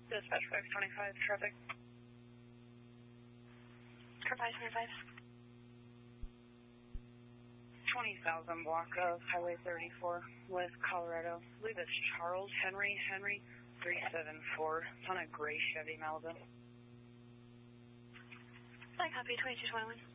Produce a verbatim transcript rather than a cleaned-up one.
Dispatch five twenty-five, traffic. Car five twenty-five. twenty thousand block of Highway thirty-four, West Colorado. I believe it's Charles Henry Henry three seven four. It's on a gray Chevy Malibu. I copy twenty-two twenty-one.